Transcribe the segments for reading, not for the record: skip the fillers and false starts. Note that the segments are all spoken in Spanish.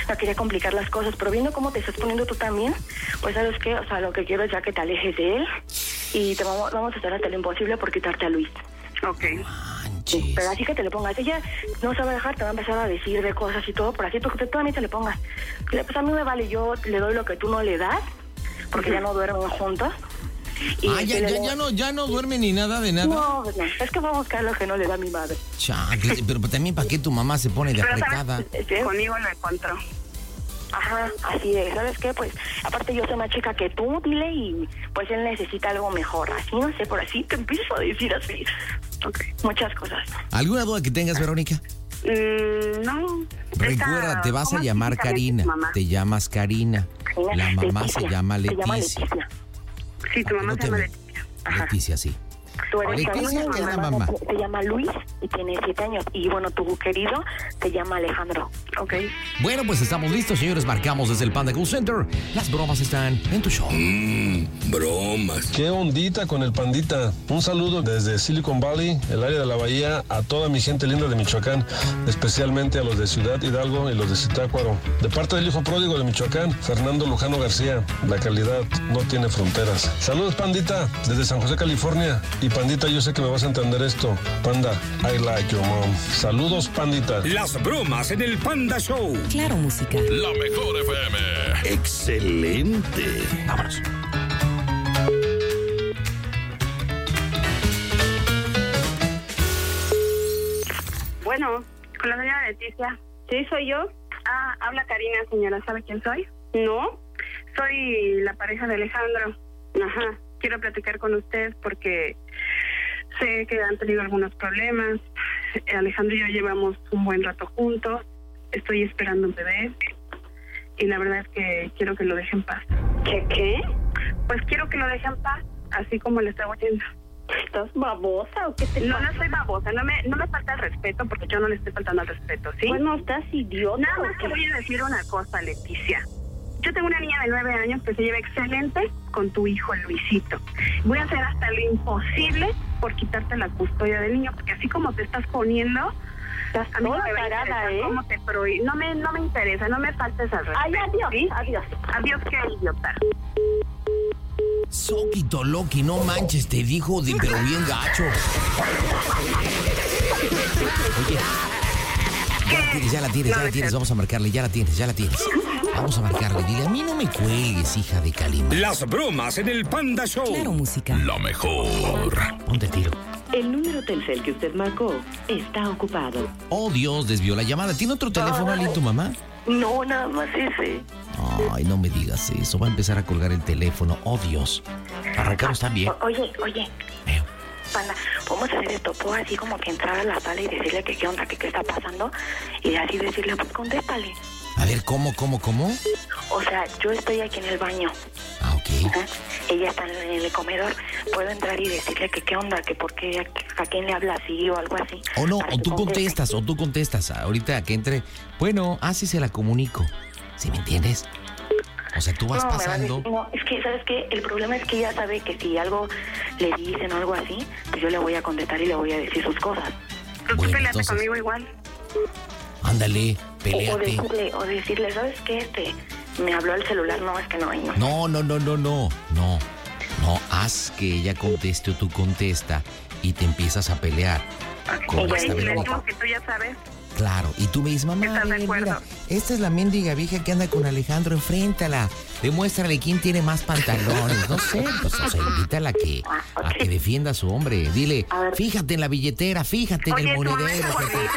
no quería complicar las cosas, pero viendo cómo te estás poniendo tú también, pues ¿sabes qué? O sea, lo que quiero es ya que te alejes de él y vamos a hacer hasta lo imposible por quitarte a Luis. Ok. Sí, pero así que te le pongas. Ella no se va a dejar, te va a empezar a decir de cosas y todo, por así tú también te le pongas. Pues a mí me vale, yo le doy lo que tú no le das, porque ya no duermen juntos. Y ya no duerme ni nada de nada. No, es que va a buscar lo que no le da mi madre. Pero también ¿para qué tu mamá se pone de apretada? Conmigo lo encontró. Ajá, así es, ¿sabes qué? Pues, aparte yo soy más chica que tú, dile, y pues él necesita algo mejor, así, no sé, por así te empiezo a decir así. Okay. Muchas cosas. ¿Alguna duda que tengas, Verónica? No. Recuerda, te vas a llamar Karina, te llamas Karina, la mamá Leticia. Se llama Leticia. Sí, tu mamá se llama Leticia. Leticia, sí. Tú eres Leticia, ¿qué es la mamá? Se llama Luis y tiene 7 años. Y bueno, tu querido se llama Alejandro. Ok. Bueno, pues estamos listos, señores. Marcamos desde el Panda Cool Center. Las bromas están en tu show. Bromas. Qué ondita con el Pandita. Un saludo desde Silicon Valley, el área de la Bahía, a toda mi gente linda de Michoacán, especialmente a los de Ciudad Hidalgo y los de Zitácuaro. De parte del hijo pródigo de Michoacán, Fernando Lujano García. La calidad no tiene fronteras. Saludos, Pandita, desde San José, California. Y Pandita, yo sé que me vas a entender esto. Panda, I like your mom. Saludos, Pandita. Las bromas en el Panda Show. Claro, música. La mejor FM. Excelente. Vámonos. Bueno, con la señora Leticia. ¿Sí, soy yo? Habla Karina, señora. ¿Sabe quién soy? No. Soy la pareja de Alejandro. Ajá. Quiero platicar con usted porque sé que han tenido algunos problemas. Alejandro y yo llevamos un buen rato juntos. Estoy esperando un bebé. Y la verdad es que quiero que lo deje en paz. ¿Qué? Pues quiero que lo deje en paz, así como le estaba oyendo. ¿Estás babosa o qué te pasa? No soy babosa. No me falta el respeto porque yo no le estoy faltando al respeto, ¿sí? Bueno, ¿estás idiota? Nada más te voy a decir una cosa, Leticia. Yo tengo una niña de 9 años que se lleva excelente con tu hijo Luisito. Voy a hacer hasta lo imposible por quitarte la custodia del niño, porque así como te estás poniendo, a mí no me va a interesar cómo te prohíbe. No me interesa, no me faltes al respeto. Ay, adiós, ¿sí? Adiós. Adiós, qué idiota. Soquito Loki, no manches, te dijo pero bien gacho. Oye, ya la tienes, vamos a marcarle, ya la tienes. Vamos a marcarle, dile, a mí no me cuelgues, hija de Calima. Las bromas en el Panda Show. Claro, música. La mejor. Ponte el tiro. El número Telcel que usted marcó está ocupado. Oh, Dios, desvió la llamada. ¿Tiene otro teléfono, Ali, tu mamá? No, nada más ese. Ay, no me digas eso. Va a empezar a colgar el teléfono. Oh, Dios. Arrancamos también. Oye. Panda, podemos hacer esto, puedo así como que entrar a la sala y decirle que qué onda, que qué está pasando, y así decirle, pues contéstale. A ver, ¿cómo? O sea, yo estoy aquí en el baño. Ah, ok. Ajá. Ella está en el comedor. Puedo entrar y decirle que qué onda, que por qué, a quién le habla así o algo así. O no, o tú contestas. Ahorita que entre. Bueno, así se la comunico. ¿Sí me entiendes? O sea, tú vas pasando. No, es que, ¿sabes qué? El problema es que ella sabe que si algo le dicen o algo así, pues yo le voy a contestar y le voy a decir sus cosas. Tú peleaste conmigo igual. Ándale, peleate. O decirle, ¿sabes qué? Me habló al celular, no, es que no hay. No, haz que ella conteste o tú contesta y te empiezas a pelear. Y le decimos que tú ya sabes. Claro, y tú me dices, mamá, ¿estás de acuerdo? Mira, esta es la mendiga vieja que anda con Alejandro, enfréntala. Demuéstrale quién tiene más pantalones. No sé, pues, o sea, invítala a que defienda a su hombre. Dile, fíjate en la billetera, fíjate en el monedero.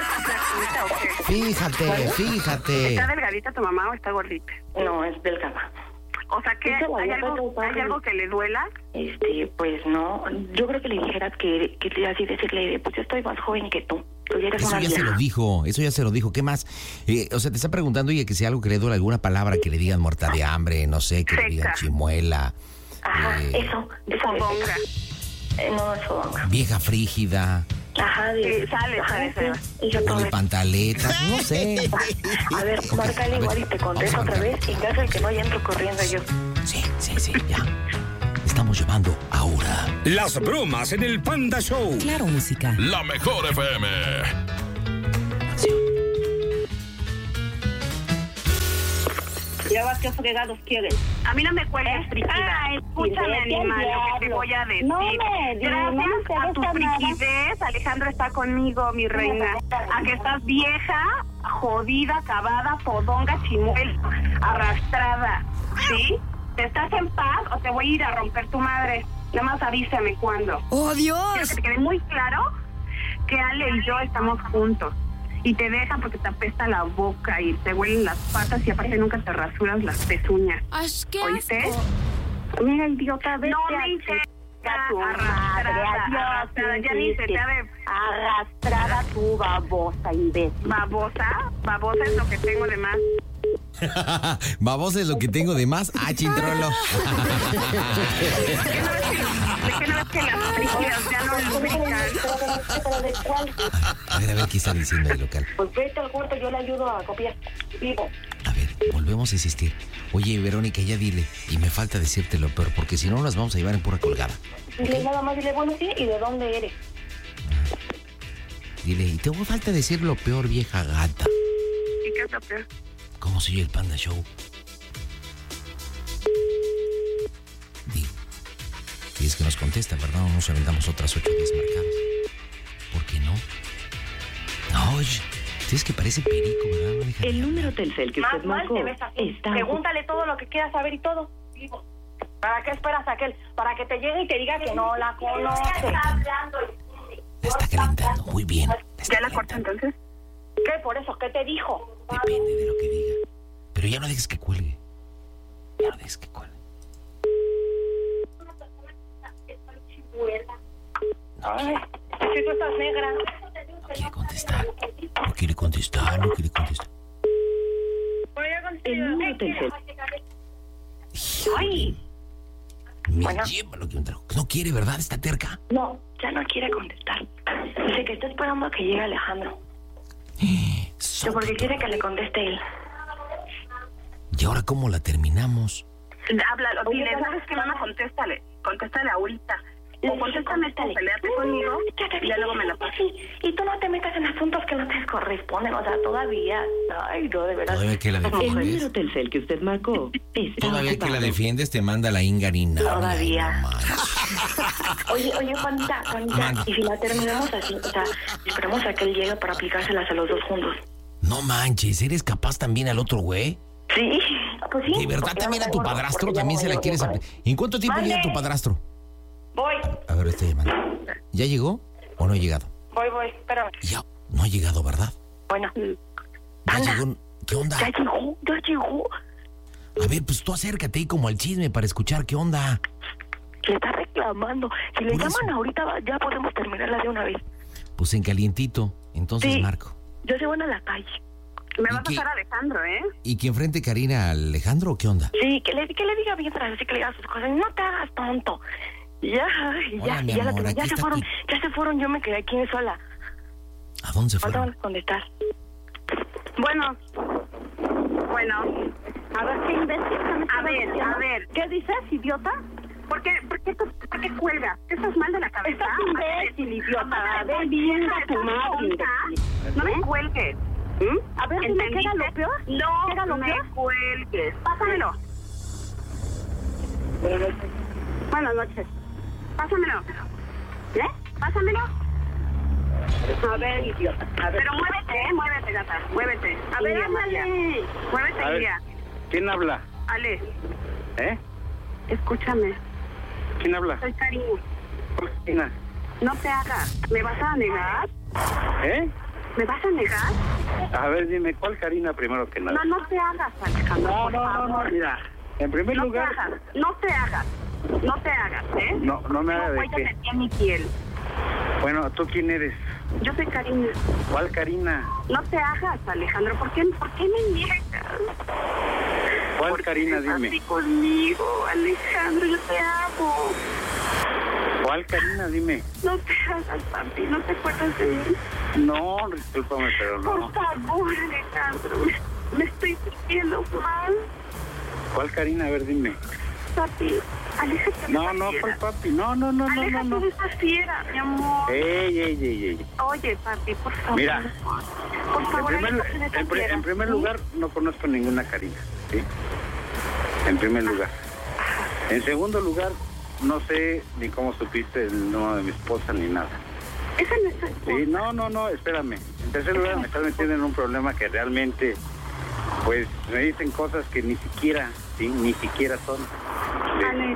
Fíjate. ¿Está delgadita tu mamá o está gordita? No, es delgada. O sea, que ¿hay algo que le duela? Pues no. Yo creo que le dijeras que así decirle, pues yo estoy más joven que tú. Eso ya se lo dijo. ¿Qué más? O sea, te está preguntando ella que si algo que le duele, alguna palabra que le digan muerta de hambre, no sé, que le digan chimuela. Ajá, eso. Fodonga. No, es fodonga. Vieja frígida. Ajá, sale. O de pantaletas, no sé. A ver, márcale igual y te contesto otra vez. Y en caso de que no, ya entro corriendo yo. Sí, ya. Estamos llamando ahora. Las bromas en el Panda Show. Claro, música. La mejor FM. Ya vas, ¿qué fregados quieres? A mí no me cuelgues, frigida. Escúchame, animal, lo que te voy a decir. Gracias a tu frigidez, Alejandro está conmigo, mi reina. A que estás vieja, jodida, acabada, fodonga, chimuela, arrastrada, ¿sí? ¿Te estás en paz o te voy a ir a romper tu madre? Nada más avísame cuándo. ¡Oh, Dios! Quiero que te quede muy claro que Ale y yo estamos juntos. Y te dejan porque te apesta la boca y te huelen las patas y aparte nunca te rasuras las pezuñas. ¿Oíste? Mira, idiota, vete. No me interesa. Arrastrada. Ya ni se te ha de... Arrastrada tú, babosa, imbécil. ¿Babosa? Babosa es lo que tengo de más. Babosa es lo que tengo de más. ¡Ah, chintrolo! ¿De qué no ves que las frígidas ya no lubrican? A ver, ¿qué está diciendo el local? Pues vete al cuarto, yo le ayudo a copiar. Vivo. A ver, volvemos a insistir. Oye, Verónica, ya dile. Y me falta decirte lo peor, porque si no nos vamos a llevar en pura colgada. Dile nada más, dile, bueno, sí, ¿y de dónde eres? Dile, y te falta decir lo peor, vieja gata. ¿Y qué es lo peor? ¿Cómo soy el Panda Show? Digo, si es que nos contesta, ¿verdad? O nos aventamos otras 8 o 10 marcadas. ¿Por qué no? No, oye, es que parece perico, ¿verdad? Déjame El número hablar. Telcel que usted marcó está... Pregúntale todo lo que quieras saber y todo. Vivo. ¿Para qué esperas a aquel? Para que te llegue y te diga que no la conoce. Me está calentando, muy bien. ¿Ya la corto entonces? ¿Qué? Por eso, ¿qué te dijo? Depende de lo que diga. Pero ya no dejes que cuelgue. Ya no dejes que cuelgue. Ay, si tú estás negra. No quiere contestar. No quiere contestar. El número Telcel... Ay. Me lleva lo que un trago. No quiere, ¿verdad? Está terca. No, ya no quiere contestar. Dice que está esperando a que llegue Alejandro. Yo porque quiere que le conteste él. ¿Y ahora cómo la terminamos? Háblalo, dile, ¿sabes qué, mamá? Contéstale ahorita. O contéstame tú, peleate conmigo y ya luego me lo pasas. Y tú no te metas en asuntos que no te corresponden, o sea, todavía. Ay, no, de verdad. Todavía que la El defiendes. número Telcel que usted marcó está Todavía que la ocupado. defiendes te manda la ingarina. Todavía. No manches. Oye, Juanita, Manda. y si la terminamos así, o sea, esperemos a que él llegue para aplicárselas a los dos juntos. No manches, ¿eres capaz también al otro güey? Sí, pues sí. ¿De verdad porque también no a me tu acuerdo, padrastro porque también ya se la no quieres llego aplicar? ¿En cuánto tiempo Mande. llega tu padrastro? Voy, A ver, estoy llamando. ¿Ya llegó o no ha llegado? voy, espérame. Ya, no ha llegado, ¿verdad? Bueno, Ya Anda. llegó. ¿Qué onda? ya llegó. A ver, pues tú acércate ahí como al chisme para escuchar qué onda. Le está reclamando. Si le Por llaman eso. ahorita, ya podemos terminarla de una vez. Pues en calientito. Entonces, Sí. Marco. Yo se van a la calle. Me ¿Y va a qué? pasar Alejandro, ¿eh? ¿Y que enfrente Karina a Alejandro o qué onda? Sí, que le diga bien, así que le diga sus cosas. No te hagas tonto. Ya, Hola, mi ya, amor, aquí ya se está fueron, tu- ya se fueron, yo me quedé aquí sola. ¿A dónde se Ahorita van fueron? a contestar. Bueno. A ver, qué imbécil. A ver. ¿Qué dices, idiota? ¿Por qué cuelgas? ¿Qué estás mal de la cabeza? Estás imbécil, idiota. Ve bien a tu madre, imbécil. No me cuelgues. A ver, dime, ¿qué era lo peor? ¿Qué era No lo me peor? cuelgues. Pásamelo. Buenas noches. Pásamelo. Pásamelo. A ver, idiota. Pero muévete, gata. Muévete. A ver, ándale. Muévete, A ver. Iria. ¿Quién habla? Ale, ¿Eh? escúchame. ¿Quién habla? Soy Karina. Cristina. No te hagas. ¿Me vas a negar? ¿Eh? ¿Me vas a negar? A ver, dime, ¿cuál Karina primero que nada? No te hagas, Alejandro. por favor. Mira, en primer No te lugar... hagas, ¿eh? No me haga de voy a qué. meter en mi piel. Bueno, ¿tú quién eres? Yo soy Karina. ¿Cuál Karina? No te hagas, Alejandro. ¿Por qué me niegas? ¿Cuál Karina? Dime. Así conmigo, Alejandro, yo te amo. ¿Cuál Karina? Dime. No te hagas, papi. ¿No te acuerdas de mí? No, discúlpame, pero no. Por favor, Alejandro. Me estoy sintiendo mal. ¿Cuál Karina? A ver, dime. Papi, aléjate de No, esa no, fiera. ¿cuál papi? No. Aléjate de esa fiera, mi amor. Ey. Oye, papi, por favor. Mira, Por favor, En aléjate de esa fiera. primer lugar, no conozco ninguna Karina, ¿sí? En primer lugar. En segundo lugar, no sé ni cómo supiste el número de mi esposa ni nada. Esa no es tu esposa. Sí, no, espérame. En tercer lugar, me estás metiendo en un problema que realmente, pues, me dicen cosas que ni siquiera son. Alex.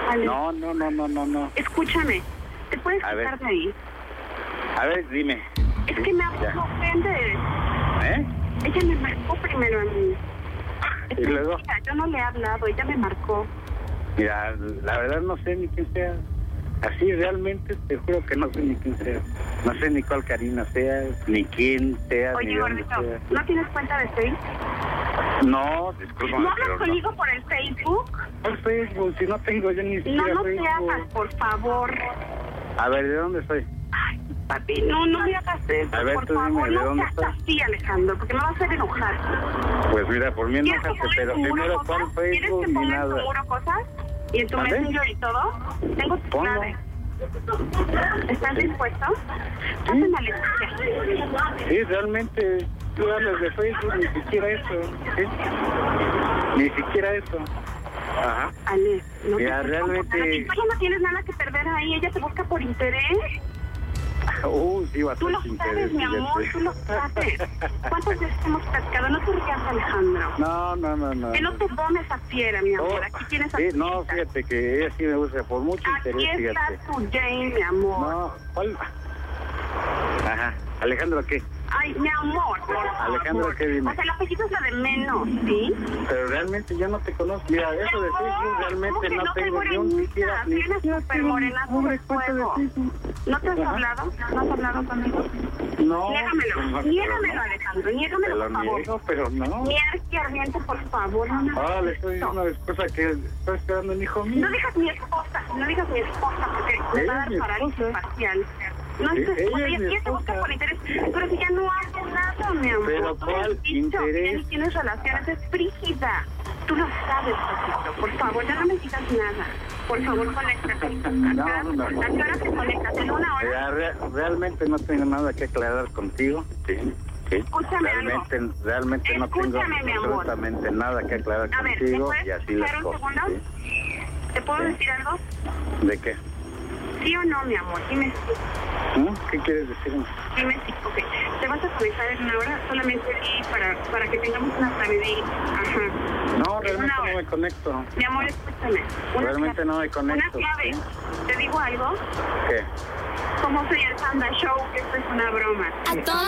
No. Escúchame, ¿te puedes quitar de ahí? A ver, dime. Es que me ofende. Ella me marcó primero a mí. ¿Y luego? Mira, yo no le he hablado, ella me marcó. Mira, la verdad no sé ni quién sea. Así realmente te juro que no sé ni quién sea. No sé ni cuál Karina sea, ni quién sea. Oye, gordito, ¿no tienes cuenta de Facebook? No, disculpa. ¿No hablas conmigo por el Facebook? ¿Por Facebook? Si no tengo yo ni siquiera No Facebook. te hagas, por favor. A ver, ¿de dónde estoy? Ay, papi, no me hagas eso. A ver, por tú favor, dime, ¿de dónde no seas así, Alejandro, porque me vas a hacer enojar. Pues mira, por mí enójate, pero primero cuál ¿Quieres Facebook que ni ponga en nada. tu muro cosas? ¿Y en tu Messenger y todo? Tengo tu Ponlo. clave. ¿Estás dispuesto? Pásame a Leticia. Sí, realmente tú hablas de Facebook, ni siquiera eso. ¿Sí? Ni siquiera eso. Ajá. Ale, no mira, te realmente... tú ya no tienes nada que perder ahí, ella te busca por interés. Sí, Tú lo sabes, mi amor, tú lo sabes. ¿Cuántas veces hemos platicado? No te rías, Alejandro. No. Que no te tomes a fiera, mi amor. Aquí tienes a sí, tu no, hija. fíjate que ella sí me gusta por mucho interés, Aquí está fíjate. tu Jane, mi amor. No, ¿cuál? Ajá. ¿Alejandro qué? Ay, mi amor, por favor. Alejandro, ¿qué dime? O sea, el apellido es lo de menos, ¿sí? Pero realmente yo no te conozco. Mira, eso de Facebook realmente no tengo ni un siquiera... Soy una super morenazo de fuego. ¿No te has hablado? ¿No has hablado conmigo? No. Niégamelo, Alejandro, niégamelo, por favor. Niego, pero no. Ardiente, por favor. Ahora le estoy diciendo a mi esposa que está esperando un hijo mío. No digas mi esposa, porque me va a dar parálisis facial. No es tu esposa, ella te busca por interés, pero si ya no hace nada, mi amor. Pero ¿cuál interés? Tienes relaciones, es frígida. Tú lo sabes, Pasito. Por favor, ya no me digas nada. Por favor, conéctate. No. ¿A qué hora te conectas? ¿En una hora? Realmente no tengo nada que aclarar contigo. Sí. Escúchame Realmente no tengo mi amor. absolutamente nada que aclarar contigo y así las cosas. ¿Sí? ¿Te puedo decir algo? ¿De qué? ¿Sí o no, mi amor? Dime sí. ¿Qué quieres decir? Dime sí, ok. Te vas a conectar en una hora solamente para que tengamos una clave de ir. Ajá. No, realmente no me conecto. Mi amor, escúchame. Realmente no me conecto. Una clave. ¿Sí? ¿Te digo algo? ¿Qué? Como soy el Panda Show, que esto es una broma. A toda